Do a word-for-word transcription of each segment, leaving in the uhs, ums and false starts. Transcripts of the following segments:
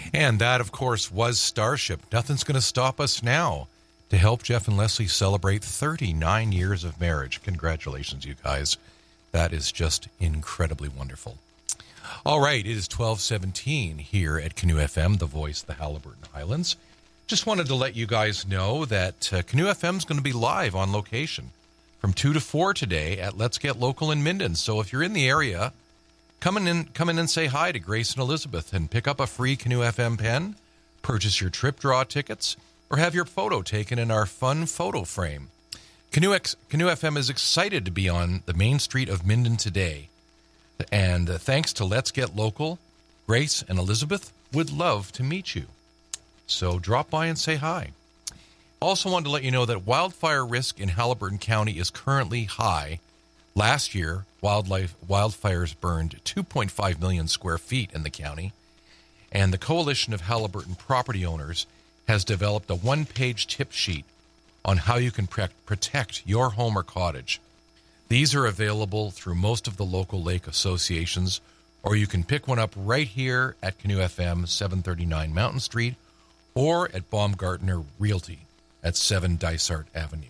And that, of course, was Starship. Nothing's going to stop us now to help Jeff and Leslie celebrate thirty-nine years of marriage. Congratulations, you guys. That is just incredibly wonderful. All right, it is twelve seventeen here at Canoe F M, the voice of the Haliburton Highlands. Just wanted to let you guys know that uh, Canoe F M is going to be live on location from two to four today at Let's Get Local in Minden. So if you're in the area, come in, come in and say hi to Grace and Elizabeth and pick up a free Canoe F M pen, purchase your trip draw tickets, or have your photo taken in our fun photo frame. Canoe, X, Canoe F M is excited to be on the main street of Minden today. And uh, thanks to Let's Get Local, Grace and Elizabeth would love to meet you. So drop by and say hi. Also wanted to let you know that wildfire risk in Haliburton County is currently high. Last year, wildlife wildfires burned two point five million square feet in the county, and the Coalition of Haliburton Property Owners has developed a one-page tip sheet on how you can pre- protect your home or cottage. These are available through most of the local lake associations, or you can pick one up right here at Canoe F M, seven thirty-nine Mountain Street, or at Baumgartner Realty at seven Dysart Avenue.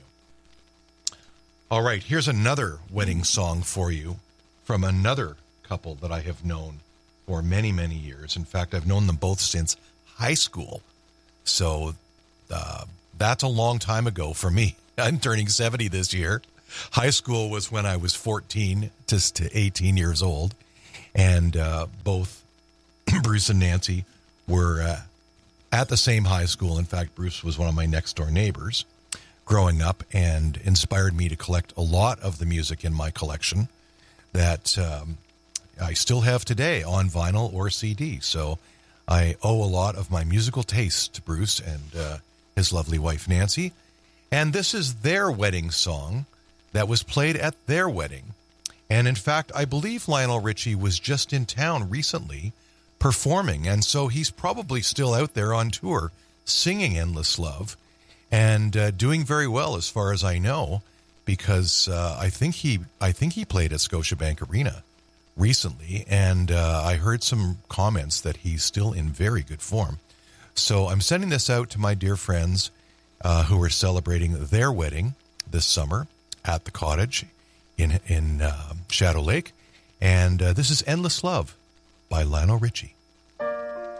All right, here's another wedding song for you from another couple that I have known for many, many years. In fact, I've known them both since high school. So uh, that's a long time ago for me. I'm turning seventy this year. High school was when I was fourteen to, to eighteen years old. And uh, both Bruce and Nancy were uh, at the same high school. In fact, Bruce was one of my next door neighbors growing up and inspired me to collect a lot of the music in my collection that um, I still have today on vinyl or C D. So I owe a lot of my musical taste to Bruce and uh, his lovely wife, Nancy. And this is their wedding song that was played at their wedding. And in fact, I believe Lionel Richie was just in town recently performing. And so he's probably still out there on tour singing Endless Love and uh, doing very well as far as I know, because uh, I think he I think he played at Scotiabank Arena recently. And uh, I heard some comments that he's still in very good form. So I'm sending this out to my dear friends uh, who are celebrating their wedding this summer at the cottage in in uh, Shadow Lake. And uh, this is Endless Love by Lionel Richie.